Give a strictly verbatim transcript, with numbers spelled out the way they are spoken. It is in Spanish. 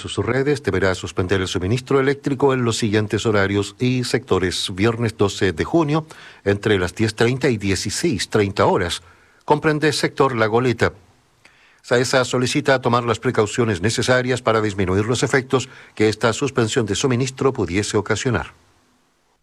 sus redes deberá suspender el suministro eléctrico en los siguientes horarios y sectores: viernes doce de junio, entre las diez treinta y dieciséis treinta horas. Comprende sector La Goleta. SAESA solicita tomar las precauciones necesarias para disminuir los efectos que esta suspensión de suministro pudiese ocasionar.